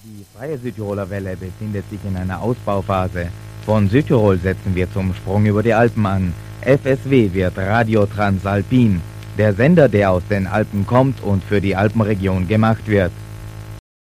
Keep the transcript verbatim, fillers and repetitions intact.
Die Freie Südtiroler Welle befindet sich in einer Ausbauphase. Von Südtirol setzen wir zum Sprung über die Alpen an. F S W wird Radio Transalpin, der Sender, der aus den Alpen kommt und für die Alpenregion gemacht wird.